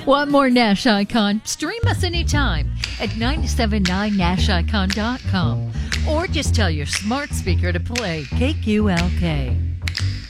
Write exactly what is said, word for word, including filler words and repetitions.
Want more Nash Icon? Stream us anytime at nine seven nine nash icon dot com or just tell your smart speaker to play K Q L K.